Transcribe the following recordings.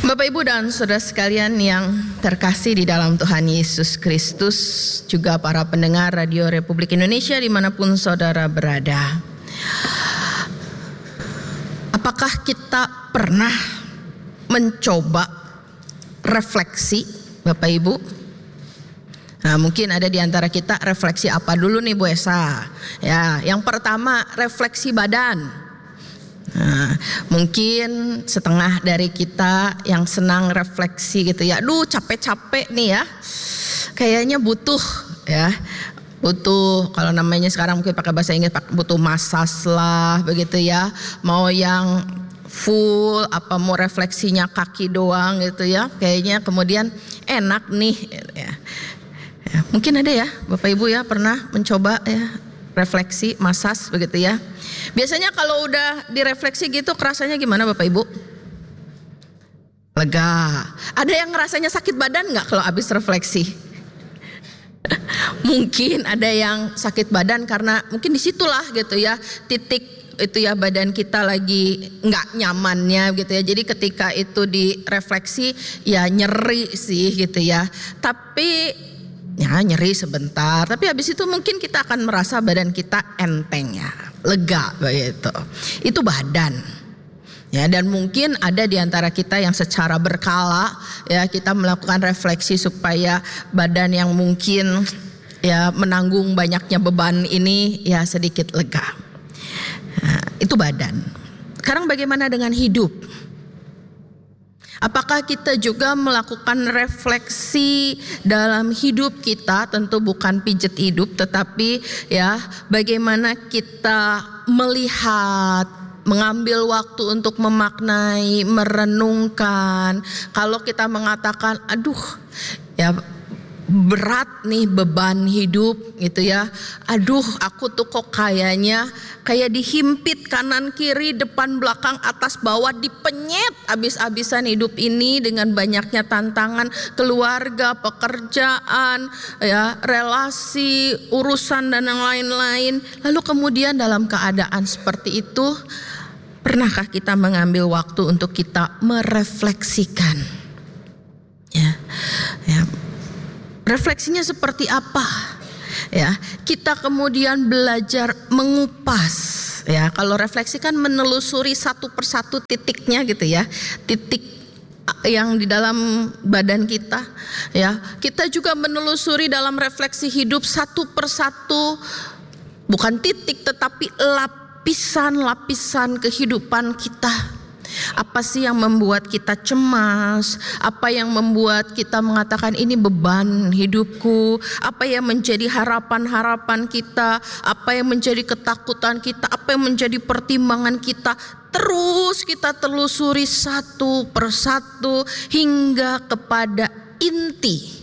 Bapak, Ibu, dan saudara sekalian yang terkasih di dalam Tuhan Yesus Kristus, juga para pendengar Radio Republik Indonesia dimanapun saudara berada. Apakah kita pernah mencoba refleksi, Bapak Ibu? Nah, mungkin ada di antara kita refleksi apa dulu nih Bu Esa? Ya, yang pertama refleksi badan. Nah, mungkin setengah dari kita yang senang refleksi gitu ya. Aduh, capek-capek nih ya. Kayaknya butuh ya. Butuh, kalau namanya sekarang mungkin pakai bahasa Inggris, butuh massage lah begitu ya. Mau yang full apa mau refleksinya kaki doang gitu ya. Kayaknya kemudian enak nih ya. Ya, mungkin ada ya Bapak Ibu ya pernah mencoba ya refleksi massage begitu ya. Biasanya kalau udah direfleksi gitu kerasanya gimana Bapak Ibu? Lega. Ada yang ngerasanya sakit badan nggak kalau habis refleksi? Mungkin ada yang sakit badan karena mungkin disitulah gitu ya titik itu ya badan kita lagi nggak nyamannya gitu ya. Jadi ketika itu direfleksi ya nyeri sih gitu ya. Tapi ya nyeri sebentar, tapi habis itu mungkin kita akan merasa badan kita enteng ya, lega begitu. Itu badan. Ya, dan mungkin ada di antara kita yang secara berkala ya kita melakukan refleksi supaya badan yang mungkin ya menanggung banyaknya beban ini ya sedikit lega. Nah, itu badan. Sekarang bagaimana dengan hidup? Apakah kita juga melakukan refleksi dalam hidup kita? Tentu bukan pijet hidup, tetapi ya bagaimana kita melihat, mengambil waktu untuk memaknai, merenungkan. Kalau kita mengatakan, aduh ya berat nih beban hidup gitu ya. Aduh aku tuh kok kayaknya kayak dihimpit kanan kiri depan belakang atas bawah, dipenyet abis-abisan hidup ini dengan banyaknya tantangan keluarga, pekerjaan, ya relasi, urusan dan yang lain-lain. Lalu kemudian dalam keadaan seperti itu, pernahkah kita mengambil waktu untuk kita merefleksikan? Ya. Refleksinya seperti apa? Ya, kita kemudian belajar mengupas. Ya, kalau refleksi kan menelusuri satu persatu titiknya gitu ya, titik yang di dalam badan kita. Ya, kita juga menelusuri dalam refleksi hidup satu persatu, bukan titik tetapi lapisan-lapisan kehidupan kita. Apa sih yang membuat kita cemas? Apa yang membuat kita mengatakan ini beban hidupku? Apa yang menjadi harapan-harapan kita? Apa yang menjadi ketakutan kita? Apa yang menjadi pertimbangan kita? Terus kita telusuri satu persatu hingga kepada inti,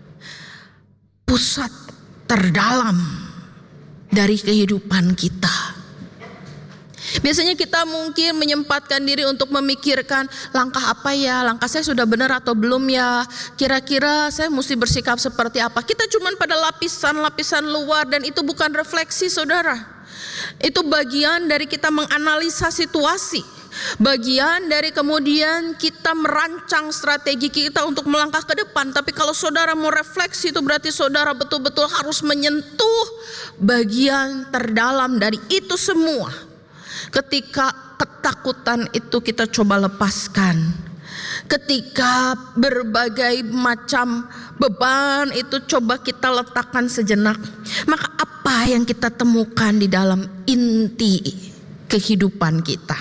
pusat terdalam dari kehidupan kita. Biasanya kita mungkin menyempatkan diri untuk memikirkan langkah apa ya, langkah saya sudah benar atau belum ya, kira-kira saya mesti bersikap seperti apa. Kita cuman pada lapisan-lapisan luar dan itu bukan refleksi saudara. Itu bagian dari kita menganalisa situasi, bagian dari kemudian kita merancang strategi kita untuk melangkah ke depan. Tapi kalau saudara mau refleksi itu berarti saudara betul-betul harus menyentuh bagian terdalam dari itu semua. Ketika ketakutan itu kita coba lepaskan, ketika berbagai macam beban itu coba kita letakkan sejenak, maka apa yang kita temukan di dalam inti kehidupan kita?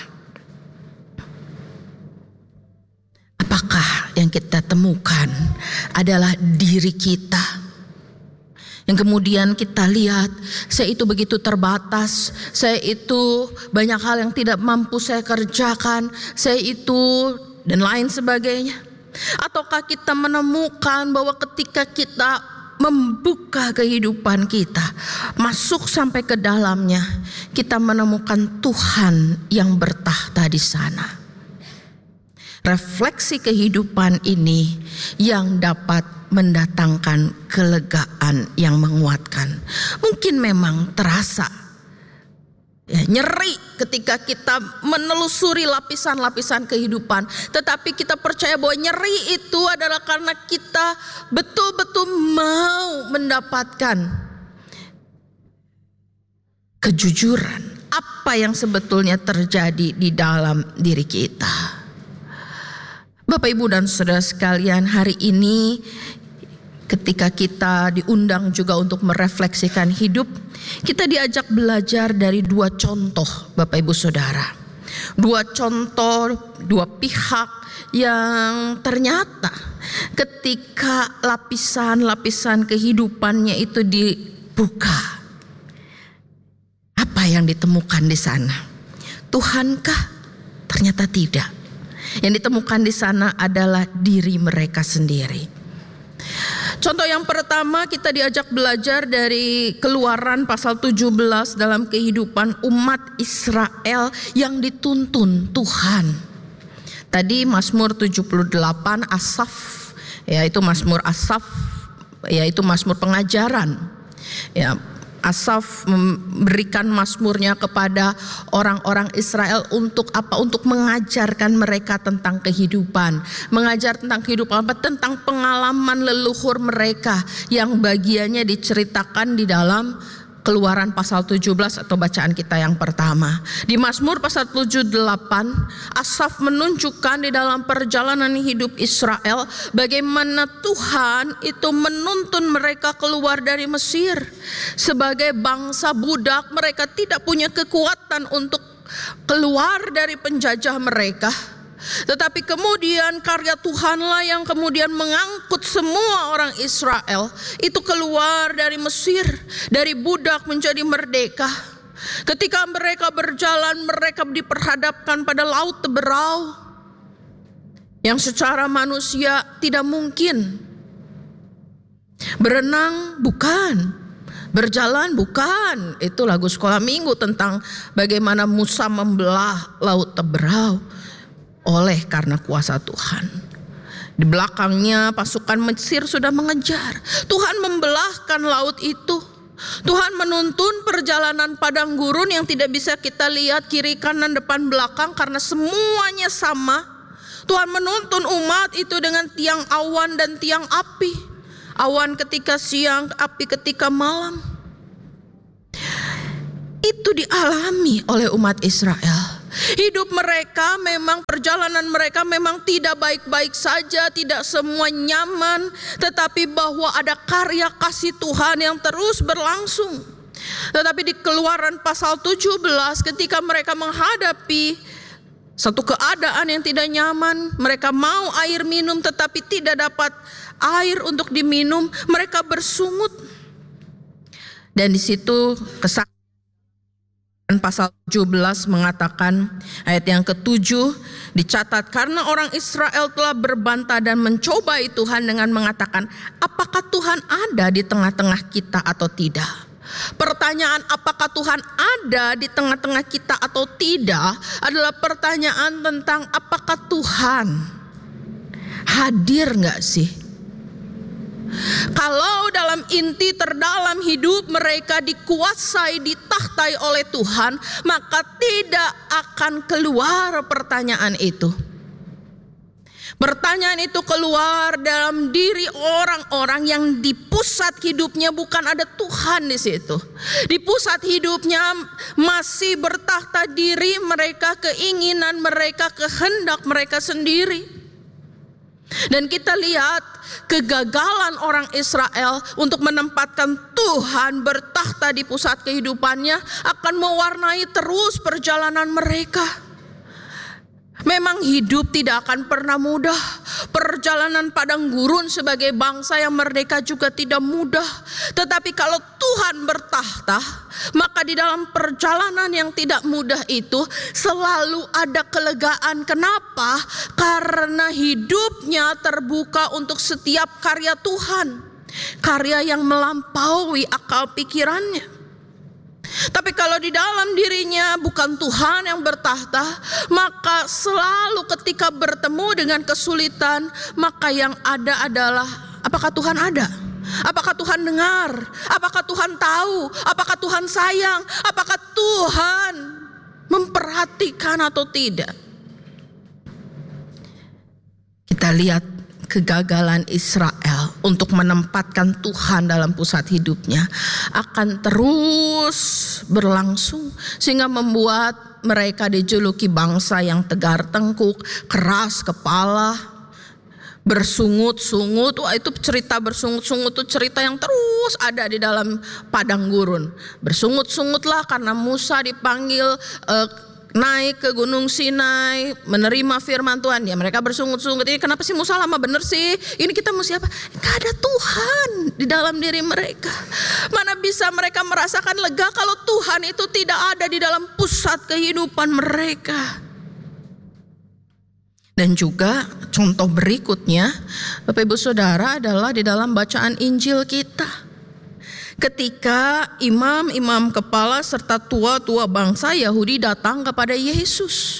Apakah yang kita temukan adalah diri kita? Yang kemudian kita lihat, saya itu begitu terbatas, saya itu banyak hal yang tidak mampu saya kerjakan, saya itu dan lain sebagainya. Ataukah kita menemukan bahwa ketika kita membuka kehidupan kita, masuk sampai ke dalamnya, kita menemukan Tuhan yang bertahta di sana. Refleksi kehidupan ini yang dapat mendatangkan kelegaan yang menguatkan. Mungkin memang terasa Ya, nyeri ketika kita menelusuri lapisan-lapisan kehidupan. Tetapi kita percaya bahwa nyeri itu adalah karena kita betul-betul mau mendapatkan kejujuran. Apa yang sebetulnya terjadi di dalam diri kita. Bapak, Ibu, dan saudara sekalian, hari ini ketika kita diundang juga untuk merefleksikan hidup, kita diajak belajar dari dua contoh, Bapak, Ibu, Saudara. Dua contoh, dua pihak yang ternyata ketika lapisan-lapisan kehidupannya itu dibuka, apa yang ditemukan di sana? Tuhankah? Ternyata tidak. Yang ditemukan di sana adalah diri mereka sendiri. Contoh yang pertama, kita diajak belajar dari Keluaran pasal 17 dalam kehidupan umat Israel yang dituntun Tuhan. Tadi Mazmur 78 Asaf, yaitu Mazmur Asaf, yaitu Mazmur pengajaran. Ya, Asaf memberikan mazmurnya kepada orang-orang Israel untuk apa? Untuk mengajarkan mereka tentang kehidupan. Mengajar tentang kehidupan apa? Tentang pengalaman leluhur mereka yang bagiannya diceritakan di dalam Keluaran pasal 17 atau bacaan kita yang pertama. Di Mazmur pasal 78, Asaf menunjukkan di dalam perjalanan hidup Israel bagaimana Tuhan itu menuntun mereka keluar dari Mesir. Sebagai bangsa budak, mereka tidak punya kekuatan untuk keluar dari penjajah mereka. Tetapi kemudian karya Tuhanlah yang kemudian mengangkut semua orang Israel itu keluar dari Mesir, dari budak menjadi merdeka. Ketika mereka berjalan, mereka diperhadapkan pada laut teberau yang secara manusia tidak mungkin. Berenang bukan, berjalan bukan. Itu lagu sekolah minggu tentang bagaimana Musa membelah laut teberau oleh karena kuasa Tuhan. Di belakangnya pasukan Mesir sudah mengejar. Tuhan membelahkan laut itu. Tuhan menuntun perjalanan padang gurun yang tidak bisa kita lihat kiri kanan depan belakang karena semuanya sama. Tuhan menuntun umat itu dengan tiang awan dan tiang api. Awan ketika siang, api ketika malam. Itu dialami oleh umat Israel. Hidup mereka memang, perjalanan mereka memang tidak baik-baik saja, tidak semua nyaman, tetapi bahwa ada karya kasih Tuhan yang terus berlangsung. Tetapi di Keluaran pasal 17 ketika mereka menghadapi satu keadaan yang tidak nyaman, mereka mau air minum tetapi tidak dapat air untuk diminum, mereka bersungut. Dan di situ kesaksian pasal 17 mengatakan, ayat yang ke-7 dicatat, karena orang Israel telah berbantah dan mencobai Tuhan dengan mengatakan, apakah Tuhan ada di tengah-tengah kita atau tidak? Pertanyaan apakah Tuhan ada di tengah-tengah kita atau tidak adalah pertanyaan tentang apakah Tuhan hadir gak sih? Kalau dalam inti terdalam hidup mereka dikuasai, ditahtai oleh Tuhan, maka tidak akan keluar pertanyaan itu. Pertanyaan itu keluar dalam diri orang-orang yang di pusat hidupnya bukan ada Tuhan di situ. Di pusat hidupnya masih bertahta diri mereka, keinginan mereka, kehendak mereka sendiri. Dan kita lihat kegagalan orang Israel untuk menempatkan Tuhan bertahta di pusat kehidupannya akan mewarnai terus perjalanan mereka. Memang hidup tidak akan pernah mudah. Perjalanan padang gurun sebagai bangsa yang merdeka juga tidak mudah. Tetapi kalau Tuhan bertahta, maka di dalam perjalanan yang tidak mudah itu selalu ada kelegaan. Kenapa? Karena hidupnya terbuka untuk setiap karya Tuhan. Karya yang melampaui akal pikirannya. Tapi kalau di dalam dirinya bukan Tuhan yang bertahta, maka selalu ketika bertemu dengan kesulitan, maka yang ada adalah apakah Tuhan ada? Apakah Tuhan dengar? Apakah Tuhan tahu? Apakah Tuhan sayang? Apakah Tuhan memperhatikan atau tidak? Kita lihat kegagalan Israel untuk menempatkan Tuhan dalam pusat hidupnya akan terus berlangsung, sehingga membuat mereka dijuluki bangsa yang tegar tengkuk, keras kepala, bersungut-sungut. Wah, itu cerita bersungut-sungut itu cerita yang terus ada di dalam padang gurun. Bersungut-sungutlah karena Musa dipanggil naik ke Gunung Sinai menerima firman Tuhan. Ya, mereka bersungut-sungut. Ini kenapa sih Musa lama bener sih? Ini kita mesti apa? Gak ada Tuhan di dalam diri mereka. Mana bisa mereka merasakan lega kalau Tuhan itu tidak ada di dalam pusat kehidupan mereka. Dan juga contoh berikutnya, Bapak Ibu Saudara, adalah di dalam bacaan Injil kita. Ketika imam-imam kepala serta tua-tua bangsa Yahudi datang kepada Yesus.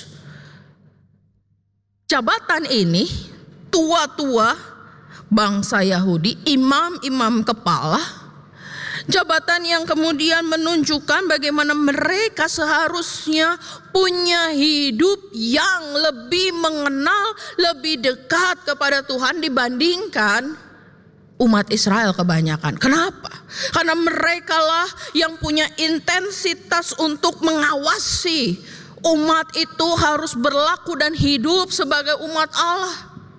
Jabatan ini, tua-tua bangsa Yahudi, imam-imam kepala, jabatan yang kemudian menunjukkan bagaimana mereka seharusnya punya hidup yang lebih mengenal, lebih dekat kepada Tuhan dibandingkan umat Israel kebanyakan. Kenapa? Karena merekalah yang punya intensitas untuk mengawasi umat itu harus berlaku dan hidup sebagai umat Allah.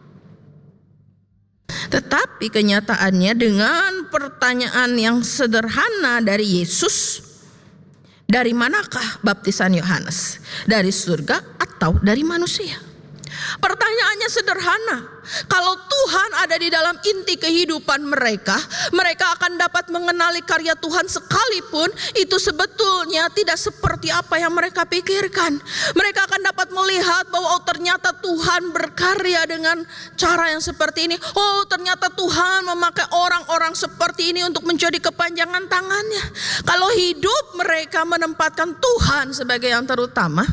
Tetapi kenyataannya dengan pertanyaan yang sederhana dari Yesus, dari manakah baptisan Yohanes? Dari surga atau dari manusia? Pertanyaannya sederhana. Kalau Tuhan ada di dalam inti kehidupan mereka, mereka akan dapat mengenali karya Tuhan sekalipun itu sebetulnya tidak seperti apa yang mereka pikirkan. Mereka akan dapat melihat bahwa ternyata Tuhan berkarya dengan cara yang seperti ini. Oh, ternyata Tuhan memakai orang-orang seperti ini untuk menjadi kepanjangan tangannya. Kalau hidup mereka menempatkan Tuhan sebagai yang terutama,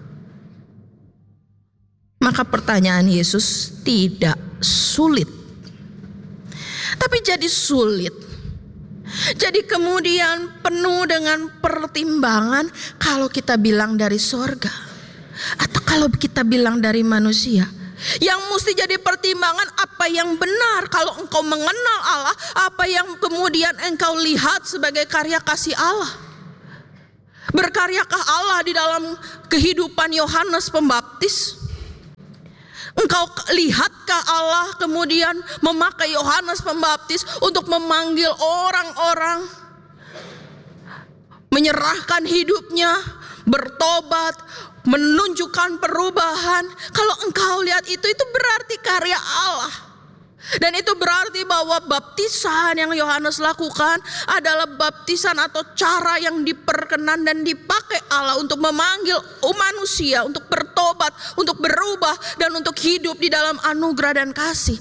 maka pertanyaan Yesus tidak sulit. Tapi jadi sulit. Jadi kemudian penuh dengan pertimbangan kalau kita bilang dari sorga atau kalau kita bilang dari manusia. Yang mesti jadi pertimbangan apa yang benar. Kalau engkau mengenal Allah, apa yang kemudian engkau lihat sebagai karya kasih Allah. Berkaryakah Allah di dalam kehidupan Yohanes Pembaptis? Engkau lihatkah Allah kemudian memakai Yohanes Pembaptis untuk memanggil orang-orang, menyerahkan hidupnya, bertobat, menunjukkan perubahan? Kalau engkau lihat itu berarti karya Allah. Dan itu berarti bahwa baptisan yang Yohanes lakukan adalah baptisan atau cara yang diperkenan dan dipakai Allah untuk memanggil manusia untuk bertobat, untuk berubah, dan untuk hidup di dalam anugerah dan kasih.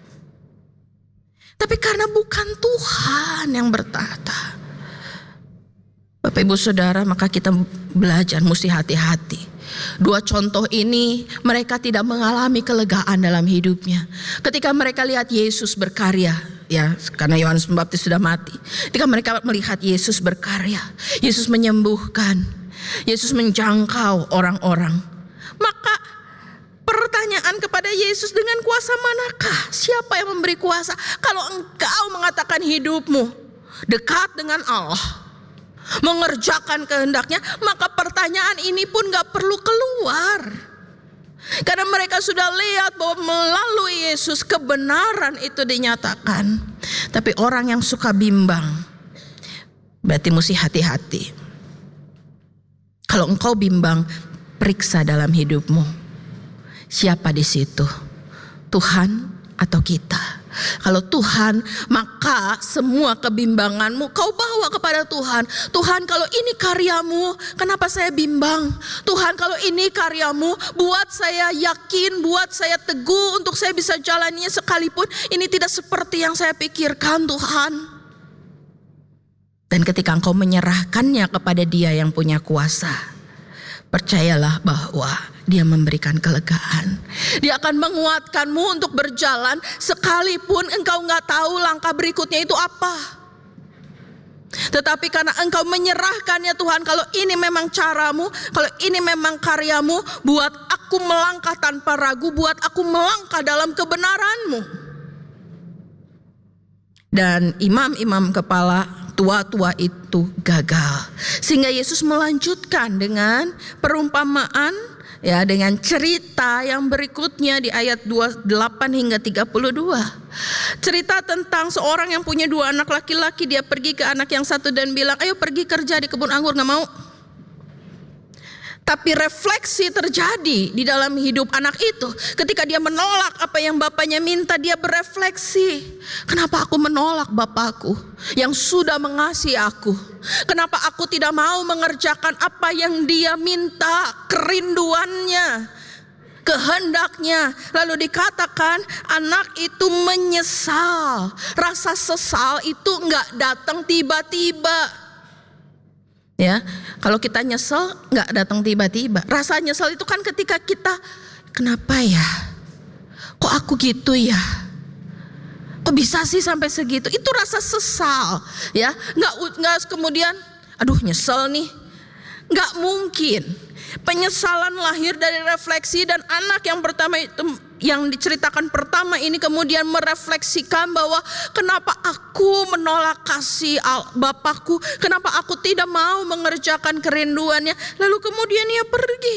Tapi karena bukan Tuhan yang bertata, Bapak Ibu Saudara, maka kita belajar mesti hati-hati. Dua contoh ini mereka tidak mengalami kelegaan dalam hidupnya. Ketika mereka lihat Yesus berkarya, ya karena Yohanes Pembaptis sudah mati. Ketika mereka melihat Yesus berkarya, Yesus menyembuhkan, Yesus menjangkau orang-orang, maka pertanyaan kepada Yesus, dengan kuasa manakah? Siapa yang memberi kuasa? Kalau engkau mengatakan hidupmu dekat dengan Allah, mengerjakan kehendaknya, maka pertanyaan ini pun gak perlu keluar. Karena mereka sudah lihat bahwa melalui Yesus kebenaran itu dinyatakan. Tapi orang yang suka bimbang, berarti mesti hati-hati. Kalau engkau bimbang, periksa dalam hidupmu. Siapa di situ? Tuhan atau kita? Kalau Tuhan, maka semua kebimbanganmu kau bawa kepada Tuhan. Tuhan, kalau ini karyamu, kenapa saya bimbang? Tuhan, kalau ini karyamu, buat saya yakin, buat saya teguh untuk saya bisa jalaninya sekalipun ini tidak seperti yang saya pikirkan, Tuhan. Dan ketika engkau menyerahkannya kepada Dia yang punya kuasa, percayalah bahwa Dia memberikan kelegaan. Dia akan menguatkanmu untuk berjalan sekalipun engkau gak tahu langkah berikutnya itu apa. Tetapi karena engkau menyerahkannya, Tuhan, kalau ini memang caramu, kalau ini memang karyamu, buat aku melangkah tanpa ragu, buat aku melangkah dalam kebenaranmu. Dan imam-imam kepala tua-tua itu gagal. Sehingga Yesus melanjutkan dengan perumpamaan, ya, dengan cerita yang berikutnya di ayat 28 hingga 32. Cerita tentang seorang yang punya 2 anak laki-laki. Dia pergi ke anak yang satu dan bilang, ayo pergi kerja di kebun anggur. Gak mau. Tapi refleksi terjadi di dalam hidup anak itu. Ketika dia menolak apa yang bapaknya minta, dia berefleksi. Kenapa aku menolak bapakku yang sudah mengasihi aku? Kenapa aku tidak mau mengerjakan apa yang dia minta, kerinduannya, kehendaknya? Lalu dikatakan anak itu menyesal. Rasa sesal itu gak datang tiba-tiba. Ya, kalau kita nyesel nggak datang tiba-tiba. Rasa nyesel itu kan ketika kita, kenapa ya? Kok aku gitu ya? Kok bisa sih sampai segitu? Itu rasa sesal, ya. Nggak kemudian, aduh nyesel nih. Nggak mungkin. Penyesalan lahir dari refleksi, dan anak yang pertama itu, yang diceritakan pertama ini kemudian merefleksikan bahwa kenapa aku menolak kasih bapakku, kenapa aku tidak mau mengerjakan kerinduannya. Lalu kemudian ia pergi.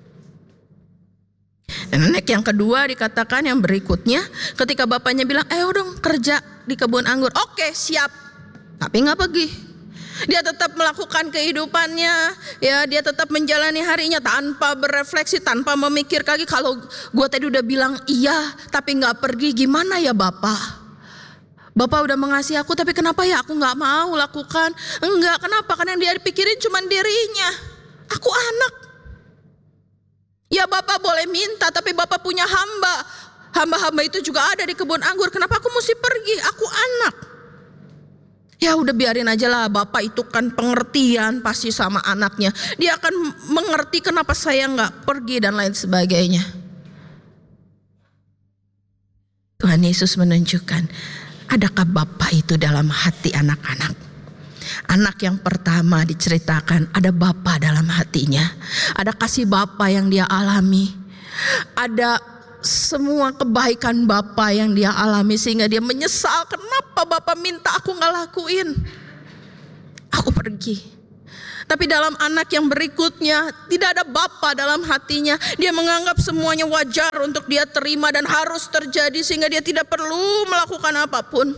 Dan anak yang kedua dikatakan yang berikutnya, ketika bapaknya bilang, ayo dong kerja di kebun anggur. Oke, siap. Tapi gak pergi. Dia tetap melakukan kehidupannya, ya, dia tetap menjalani harinya tanpa berefleksi, tanpa memikir lagi, kalau gue tadi udah bilang iya tapi gak pergi, gimana ya Bapak? Bapak udah mengasihi aku, tapi kenapa ya aku gak mau lakukan? Enggak, kenapa? Karena yang dia pikirin cuma dirinya. Aku anak. Ya Bapak boleh minta, tapi Bapak punya hamba. Hamba-hamba itu juga ada di kebun anggur. Kenapa aku mesti pergi? Aku anak. Ya udah biarin aja lah, Bapak itu kan pengertian pasti sama anaknya. Dia akan mengerti kenapa saya gak pergi dan lain sebagainya. Tuhan Yesus menunjukkan, adakah Bapak itu dalam hati anak-anak? Anak yang pertama diceritakan ada Bapa dalam hatinya. Ada kasih Bapa yang dia alami. Ada semua kebaikan Bapa yang dia alami, sehingga dia menyesal, kenapa Bapa minta aku gak lakuin. Aku pergi. Tapi dalam anak yang berikutnya tidak ada Bapa dalam hatinya. Dia menganggap semuanya wajar untuk dia terima dan harus terjadi, sehingga dia tidak perlu melakukan apapun.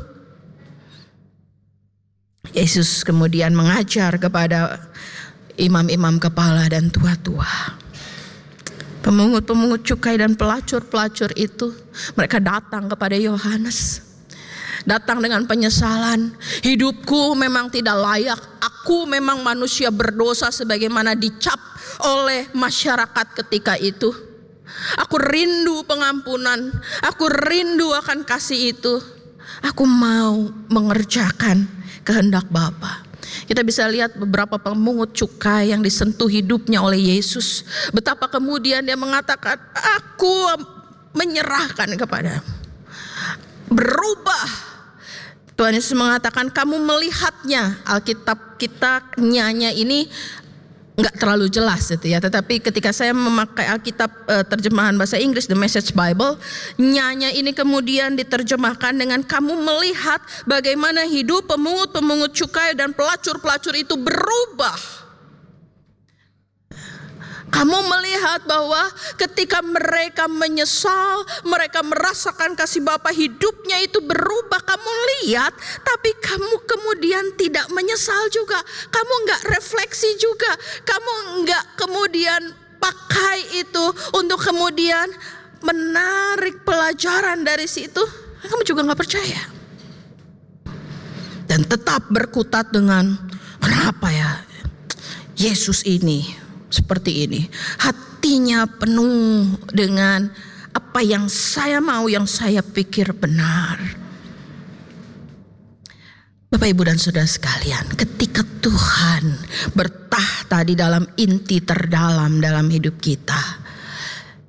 Yesus kemudian mengajar kepada imam-imam kepala dan tua-tua. Pemungut-pemungut cukai dan pelacur-pelacur itu, mereka datang kepada Yohanes. Datang dengan penyesalan. Hidupku memang tidak layak. Aku memang manusia berdosa sebagaimana dicap oleh masyarakat ketika itu. Aku rindu pengampunan. Aku rindu akan kasih itu. Aku mau mengerjakan kehendak Bapa. Kita bisa lihat beberapa pemungut cukai yang disentuh hidupnya oleh Yesus. Betapa kemudian dia mengatakan, aku menyerahkan kepadamu. Berubah. Tuhan Yesus mengatakan, kamu melihatnya. Alkitab kita nyanya ini nggak terlalu jelas itu ya. Tetapi ketika saya memakai Alkitab terjemahan bahasa Inggris, The Message Bible, nyanya ini kemudian diterjemahkan dengan kamu melihat bagaimana hidup pemungut-pemungut cukai dan pelacur-pelacur itu berubah. Kamu melihat bahwa ketika mereka menyesal, mereka merasakan kasih Bapa, hidupnya itu berubah. Kamu lihat, tapi kamu kemudian tidak menyesal juga. Kamu enggak refleksi juga. Kamu enggak kemudian pakai itu untuk kemudian menarik pelajaran dari situ. Kamu juga enggak percaya. Dan tetap berkutat dengan, kenapa ya Yesus ini seperti ini, hatinya penuh dengan apa yang saya mau, yang saya pikir benar. Bapak, Ibu dan Saudara sekalian, ketika Tuhan bertahta di dalam inti terdalam dalam hidup kita,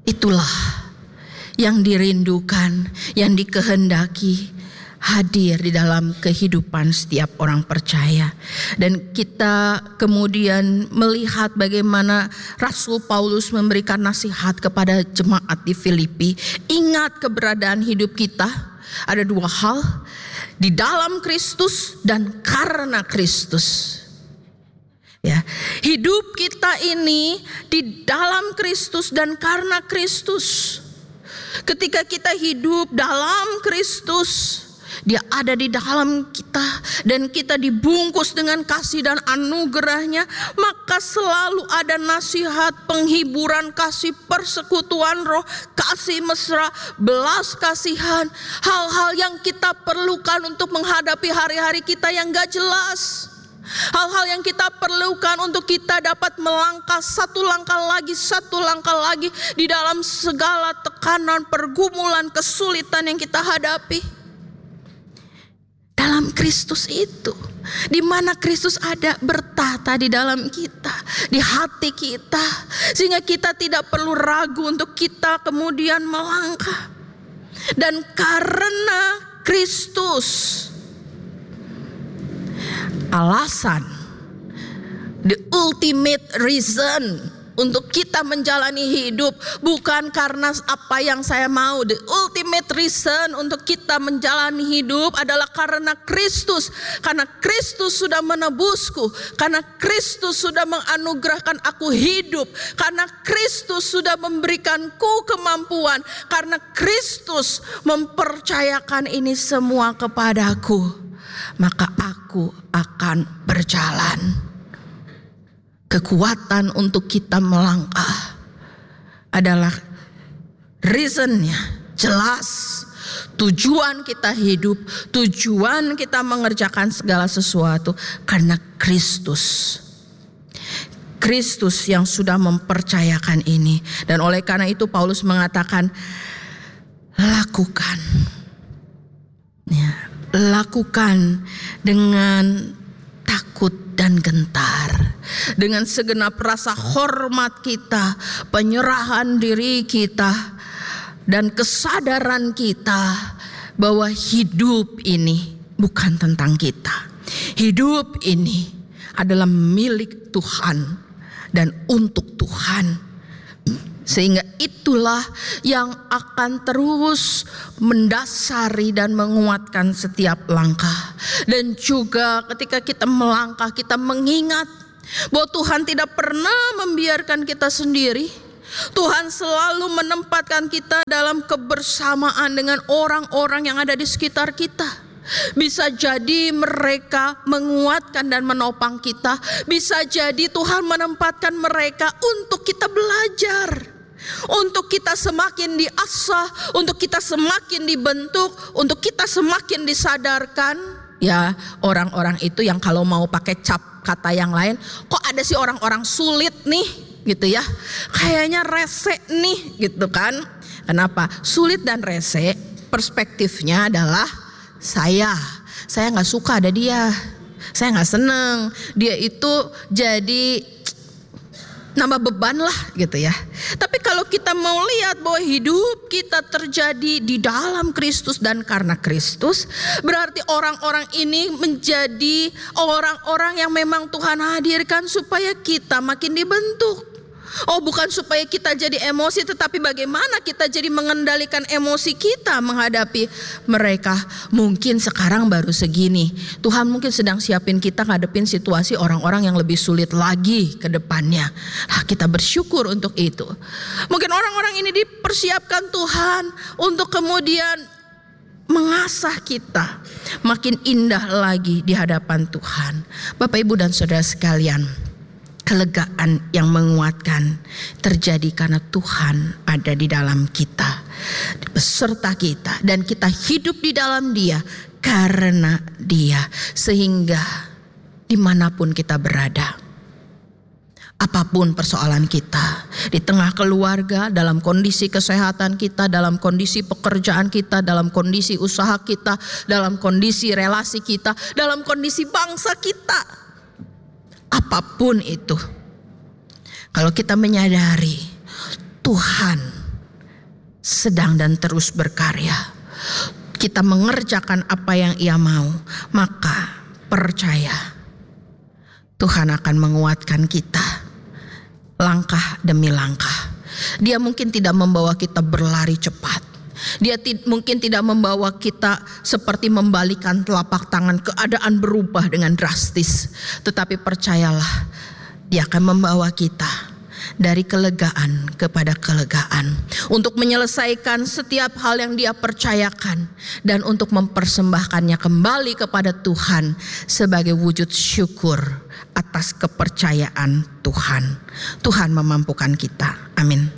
Itulah yang dirindukan, yang dikehendaki hadir di dalam kehidupan setiap orang percaya. Dan kita kemudian melihat bagaimana Rasul Paulus memberikan nasihat kepada jemaat di Filipi. Ingat keberadaan hidup kita. Ada dua hal, di dalam Kristus dan karena Kristus. Ya, hidup kita ini di dalam Kristus dan karena Kristus. Ketika kita hidup dalam Kristus, Dia ada di dalam kita dan kita dibungkus dengan kasih dan anugerahnya, maka selalu ada nasihat, penghiburan, kasih, persekutuan roh, kasih mesra, belas kasihan, hal-hal yang kita perlukan untuk menghadapi hari-hari kita yang gak jelas. Hal-hal yang kita perlukan untuk kita dapat melangkah satu langkah lagi di dalam segala tekanan, pergumulan, kesulitan yang kita hadapi. Dalam Kristus itu, di mana Kristus ada bertata di dalam kita, di hati kita, sehingga kita tidak perlu ragu untuk kita kemudian melangkah. Dan karena Kristus, alasan, the ultimate reason untuk kita menjalani hidup bukan karena apa yang saya mau. The ultimate reason untuk kita menjalani hidup adalah karena Kristus. Karena Kristus sudah menebusku, karena Kristus sudah menganugerahkan aku hidup, karena Kristus sudah memberikanku kemampuan, karena Kristus mempercayakan ini semua kepadaku, maka aku akan berjalan. Kekuatan untuk kita melangkah adalah reasonnya jelas. Tujuan kita hidup, tujuan kita mengerjakan segala sesuatu karena Kristus. Kristus yang sudah mempercayakan ini. Dan oleh karena itu Paulus mengatakan, lakukan. Ya, lakukan dengan takut dan gentar, dengan segenap rasa hormat kita, penyerahan diri kita, dan kesadaran kita bahwa hidup ini bukan tentang kita. Hidup ini adalah milik Tuhan dan untuk Tuhan. Sehingga itulah yang akan terus mendasari dan menguatkan setiap langkah. Dan juga ketika kita melangkah, kita mengingat bahwa Tuhan tidak pernah membiarkan kita sendiri. Tuhan selalu menempatkan kita dalam kebersamaan dengan orang-orang yang ada di sekitar kita. Bisa jadi mereka menguatkan dan menopang kita. Bisa jadi Tuhan menempatkan mereka untuk kita belajar, untuk kita semakin diasah, untuk kita semakin dibentuk, untuk kita semakin disadarkan. Ya, orang-orang itu yang kalau mau pakai cap kata yang lain, kok ada sih orang-orang sulit nih gitu ya, kayaknya rese nih gitu kan. Kenapa? Sulit dan rese perspektifnya adalah saya gak suka ada dia, saya gak seneng dia itu jadi nambah beban lah gitu ya. Tapi kalau kita mau lihat bahwa hidup kita terjadi di dalam Kristus dan karena Kristus, berarti orang-orang ini menjadi orang-orang yang memang Tuhan hadirkan supaya kita makin dibentuk. Oh, bukan supaya kita jadi emosi, tetapi bagaimana kita jadi mengendalikan emosi kita menghadapi mereka. Mungkin sekarang baru segini, Tuhan mungkin sedang siapin kita ngadepin situasi orang-orang yang lebih sulit lagi ke depannya. Nah, kita bersyukur untuk itu. Mungkin orang-orang ini dipersiapkan Tuhan untuk kemudian mengasah kita makin indah lagi di hadapan Tuhan. Bapak, Ibu, dan saudara sekalian, kelegaan yang menguatkan terjadi karena Tuhan ada di dalam kita, beserta kita, dan kita hidup di dalam Dia karena Dia. Sehingga dimanapun kita berada, apapun persoalan kita, di tengah keluarga, dalam kondisi kesehatan kita, dalam kondisi pekerjaan kita, dalam kondisi usaha kita, dalam kondisi relasi kita, dalam kondisi bangsa kita, apapun itu, kalau kita menyadari Tuhan sedang dan terus berkarya. Kita mengerjakan apa yang Ia mau, maka percaya Tuhan akan menguatkan kita langkah demi langkah. Dia mungkin tidak membawa kita berlari cepat. Dia mungkin tidak membawa kita seperti membalikan telapak tangan, keadaan berubah dengan drastis. Tetapi percayalah, Dia akan membawa kita dari kelegaan kepada kelegaan, untuk menyelesaikan setiap hal yang Dia percayakan, dan untuk mempersembahkannya kembali kepada Tuhan sebagai wujud syukur atas kepercayaan Tuhan. Tuhan memampukan kita. Amin.